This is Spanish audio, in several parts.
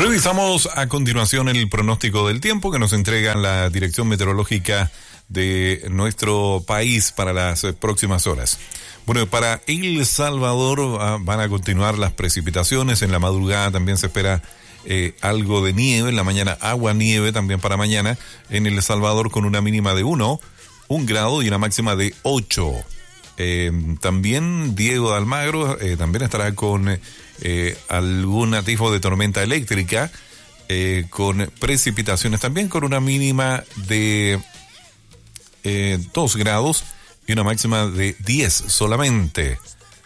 Revisamos a continuación el pronóstico del tiempo que nos entrega la Dirección Meteorológica de nuestro país para las próximas horas. Bueno, para El Salvador van a continuar las precipitaciones. En la madrugada también se espera algo de nieve. En la mañana agua-nieve también para mañana. En El Salvador con una mínima de 1 grado y una máxima de 8. También Diego de Almagro también estará con algún atisbo de tormenta eléctrica, con precipitaciones también con una mínima de 2 grados y una máxima de 10 solamente.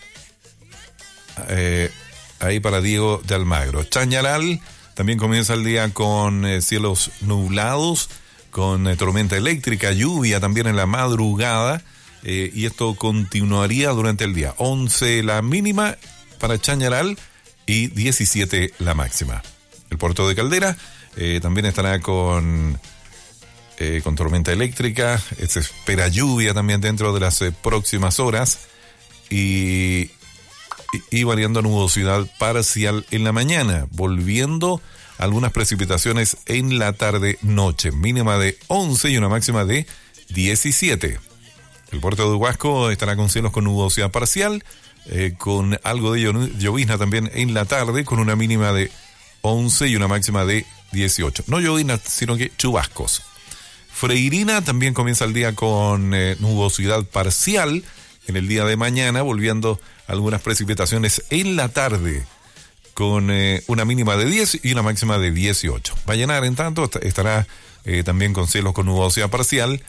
Ahí para Diego de Almagro. Chañaral también comienza el día con cielos nublados, con tormenta eléctrica, lluvia también en la madrugada, y esto continuaría durante el día. 11 la mínima para Chañaral y 17 la máxima. El puerto de Caldera también estará con tormenta eléctrica. Se espera lluvia también dentro de las próximas horas y variando nubosidad parcial en la mañana, volviendo algunas precipitaciones en la tarde-noche, mínima de 11 y una máxima de 17. El puerto de Huasco estará con cielos con nubosidad parcial, con algo de llovizna también en la tarde, con una mínima de 11 y una máxima de 18. No llovizna, sino que chubascos. Freirina también comienza el día con nubosidad parcial en el día de mañana, volviendo algunas precipitaciones en la tarde, con una mínima de 10 y una máxima de 18. Vallenar, en tanto, estará también con cielos con nubosidad parcial,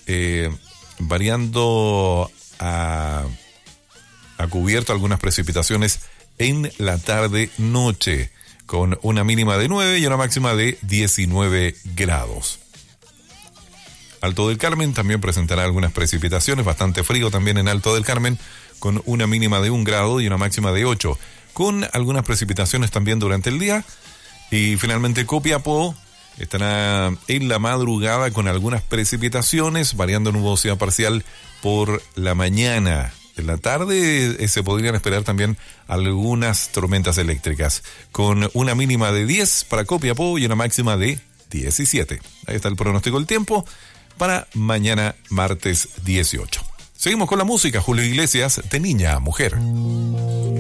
variando a cubierto algunas precipitaciones en la tarde-noche, con una mínima de 9 y una máxima de 19 grados. Alto del Carmen también presentará algunas precipitaciones, bastante frío también en Alto del Carmen, con una mínima de 1 grado y una máxima de 8, con algunas precipitaciones también durante el día. Y finalmente Copiapó estará en la madrugada con algunas precipitaciones, variando nubosidad parcial por la mañana. En la tarde se podrían esperar también algunas tormentas eléctricas, con una mínima de 10 para Copiapó y una máxima de 17. Ahí está el pronóstico del tiempo para mañana martes 18. Seguimos con la música. Julio Iglesias, de Niña a Mujer.